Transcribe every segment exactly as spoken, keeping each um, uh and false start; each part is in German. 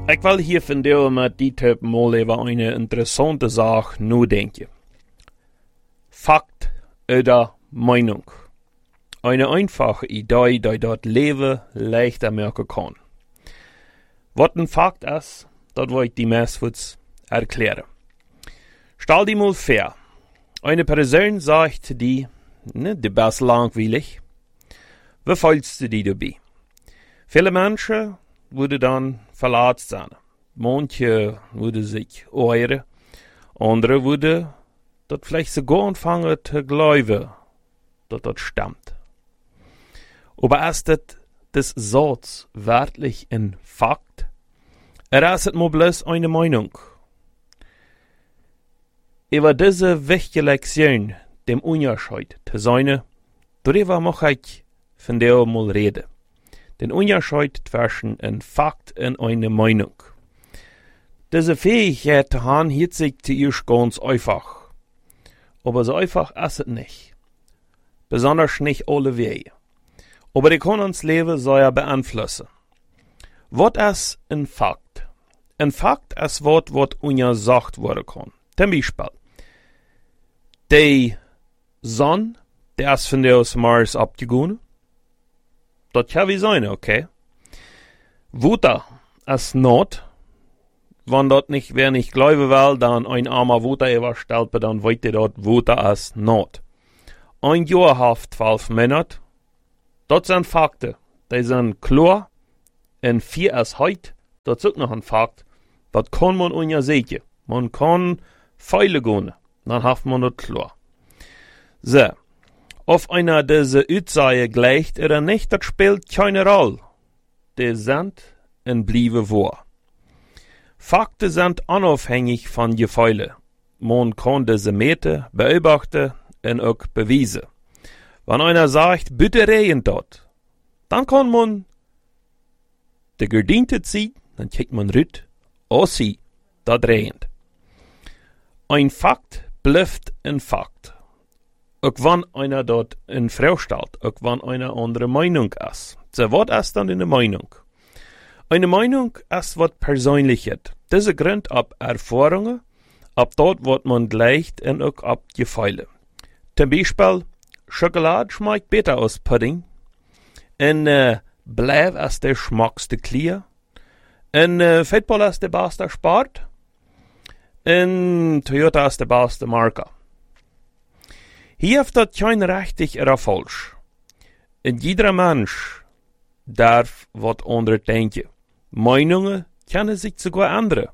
Ik wil hier vandaag met die type mal over een interessante zaak nadenken. Fakt oder Meinung. Eine einfache Idee, die das Leben leichter merken kann. Was ein Fakt ist, das will ich die meistens erklären. Stell dir mal vor, eine Person sagt die, ne, du bist langweilig. Wie fühlst du dich dabei? Viele Menschen würden dann verletzt sein. Manche würden sich ehren, andere würden das vielleicht sogar anfangen zu glauben, dass das stimmt. Aber ist das, das Satz wirklich ein Fakt? Oder ist es nur bloß eine Meinung? Über diese wichtige Lektion, dem Unterschied zu sein, darüber möchte ich von der mal reden. Den Unterschied zwischen ein Fakt und eine Meinung. Diese Fähigkeit zu haben, hört sich zuerst ganz einfach. Aber so einfach ist es nicht. Besonders nicht alle Wege. Aber die kann uns Leben sehr beeinflussen. Was ist ein Fakt? Ein Fakt ist was, was untersucht werden kann. Zum Beispiel, die Sonne, die ist von der aus Mars abgegangen. Das kann wie sein, okay? Wutter ist not. Wenn das nicht, wer nicht glauben will, dann ein armer Wutter überstellt, dann weiß ihr dort, Wutter ist not. Ein Jahr haft zwölf Monate. Das sind Fakten. Die sind klar. Und vier ist heute. Das ist auch noch ein Fakt. Das kann man untersuchen. Man kann feilen gehen. Dann hat man das klar. So. Ob einer diese Aussage gleicht oder nicht, das spielt keine Rolle. Die sind und bleiben wahr. Fakten sind unabhängig von Gefühlen. Man kann diese meten, beobachten und auch beweisen. Wenn einer sagt, bitte regnet dort, dann kann man die Gardine ziehen, dann kriegt man rüt, ausziehen, das regnet. Ein Fakt bleibt ein Fakt. Auch wenn einer dort in Frau stellt, auch wenn einer andere Meinung ist. So, was ist dann eine Meinung? Eine Meinung ist was Persönliches. Diese gründet ab Erfahrungen, ab dort, was man gleicht und auch ab Gefühle. Zum Beispiel, Schokolade schmeckt besser als Pudding. Und äh, Bleib ist der schmackste Klier. Und äh, Football ist der beste Sport. Und Toyota ist der beste Marke. Hier hat das kein richtig oder falsch. Und jeder Mensch darf was anderes denken. Meinungen können sich sogar ändern.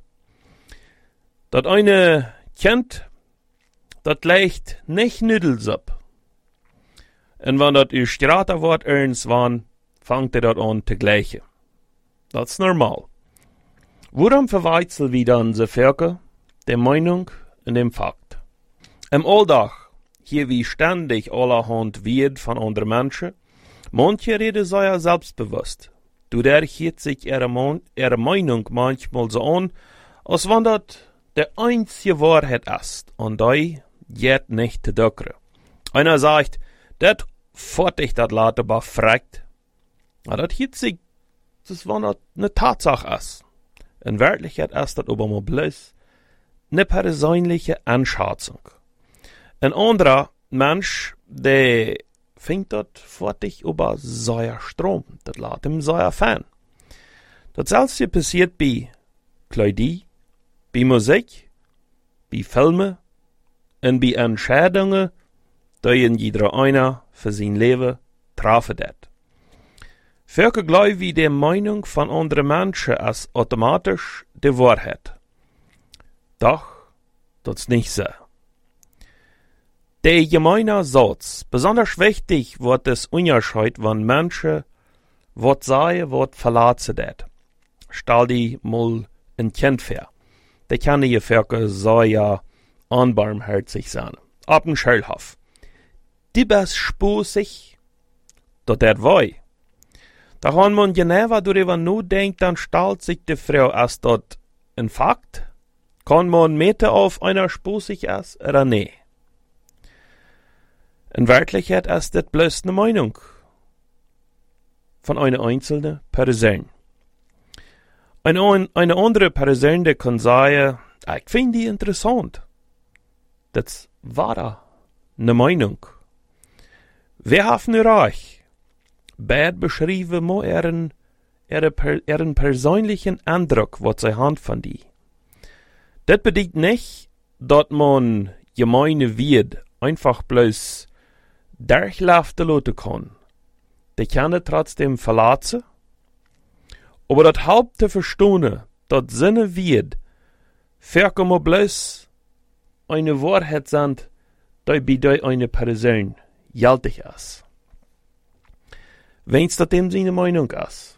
Das eine Kind, das leicht nicht Nüdels ab. Und wenn das ihr Strater wird irgendwann, fängt er das an zu gleichen. Das ist normal. Warum verwechseln wir dann so Völker, die Meinung und den Fakt? Im Alltag, hier wie ständig allerhand wird von anderen Menschen, manche reden sehr selbstbewusst. Dadurch hört sich ihre, Mon- ihre Meinung manchmal so an, als wenn das die einzige Wahrheit ist, und die geht nicht zu dockern. Einer sagt, das fertig das later befragt. Na, das hört sich, das wenn das eine Tatsache ist. In Wirklichkeit ist das aber mal bloß eine persönliche Einschätzung. Ein anderer Mensch, der fängt dort fertig über sehr Strom. Das lässt ihm sehr Fan. Das selbst passiert bei Kleidung, bei Musik, bei Filmen und bei Entscheidungen, die in jeder einer für sein Leben treffen wird. Völker glauben wie die Meinung von anderen Menschen als automatisch die Wahrheit. Doch, das ist nicht so. Der gemeine Satz, besonders wichtig wird das Unterschied, wenn Menschen was sagen, was verlassen wird. Stell dir mal ein Kind vor. Der kann die Völker sehr unbarmherzig sein. Ab dem Schulhof. Die bist spursig, dat er wei. Da kann man genau darüber nachdenken, dann stellt sich die Frau, als dort ein Fakt, kann man meten auf einer spursig ist oder nee. In Wirklichkeit ist das bloß eine Meinung von einer einzelnen Person. Eine, eine andere Person, die kann sagen, ich finde die interessant. Das war da eine Meinung. Wer hat ne Reich? Beide beschreiben mo ihren, ihren, ihren persönlichen Eindruck, was sie haben von die. Das bedeutet nicht, dass man gemeine wird einfach bloß durchlaufen lassen kann. Die können trotzdem verlassen. Aber das Haupt zu verstehen, dass seine wird, für man bloß eine Wahrheit sind, die bei der eine Person gültig ist. Wenn's das dem seine Meinung ist.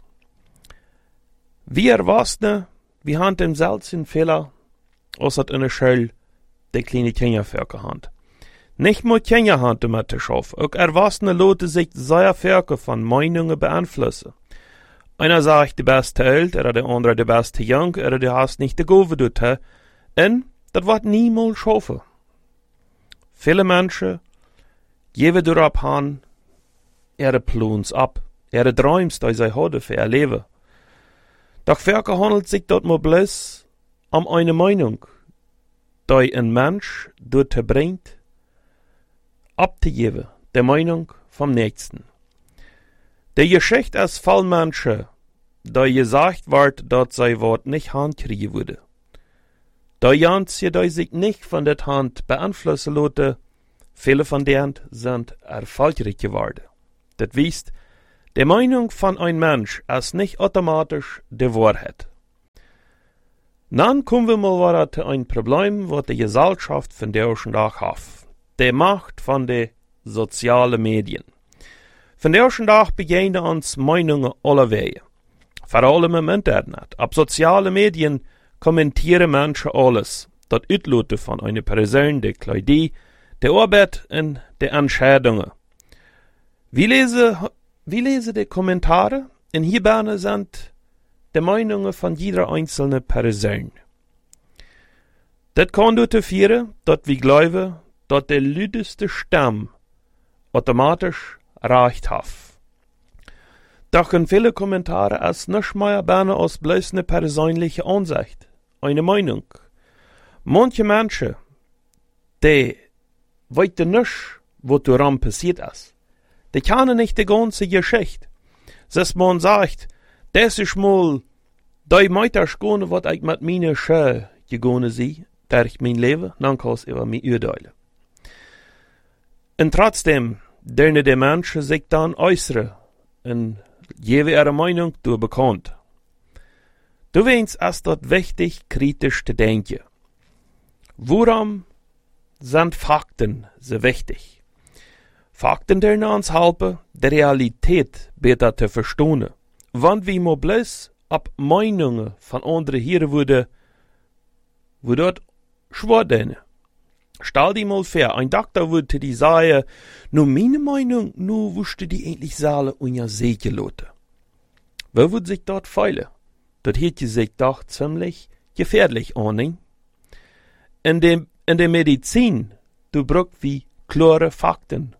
Wir Erwachsene, wir haben den seltenen Fehler, als hat in der Schule die kleine Kindervölker haben. Nicht nur Kinder haben damit zu schaffen, auch Erwachsene lassen sich sehr Völker von Meinungen beeinflussen. Einer sagt, die beste alt, oder der andere, die beste jung, oder du hast nicht die Gove dort. Und das wird niemals schaffen. Viele Menschen geben darauf an, ihre Plans ab, ihre Träume, die sie haben für ihr Leben. Doch Völker handelt sich dort mal bloß um eine Meinung, die ein Mensch dort bringt, abzugeben, die Meinung vom Nächsten. Die Geschichte ist voll Menschen, die gesagt wird, dass sie was nicht handkriegen würde. Die Janze, die sich nicht von der Hand beeinflussen lassen, viele von denen sind erfolgreich geworden. Das heißt, die Meinung von einem Mensch ist nicht automatisch die Wahrheit. Dann kommen wir mal wieder zu einem Problem, was die Gesellschaft von der heutigen Tag hat. Die Macht von den sozialen Medien. Von der heutigen Tag beginnen uns Meinungen alle Wege. Vor allem im Internet. Ab sozialen Medien kommentieren Menschen alles. Das Utloten von einer Person, der Kleidung, der Arbeit und der Entscheidungen. Wir lesen, wir lesen die Kommentare und hierbei sind die Meinungen von jeder einzelnen Person. Das kann dazu führen, dass wir glauben, dass der lauteste Stamm automatisch Recht hat. Doch in viele Kommentare ist nicht mehr gerne als bloß eine persönliche Ansicht, eine Meinung. Manche Menschen, die wissen nicht, was daran passiert ist. Die kennen nicht die ganze Geschichte. Dass man sagt, das ist mal die Meiterschkone, was ich mit meiner Schö gegangen sie, durch mein Leben, dann kann es über mich urteilen. Und trotzdem, dürfen die Menschen sich dann äußern und geben ihre Meinung durch bekannt. Du weißt, es ist dort wichtig, kritisch zu denken. Warum sind Fakten so wichtig? Fakten dürfen uns helfen, die Realität besser zu verstehen. Wenn wir mal bloß ab Meinungen von anderen hören würden, würde dort schwer denn. Stell dir mal vor, ein Doktor würde dir sagen, nur meine Meinung, nur wusste die endlich Saale und ja sicher lote. Wer würde sich dort feilen? Dort hätte sich doch ziemlich gefährlich an, ne? In dem, in der Medizin, du brauchst wie klare Fakten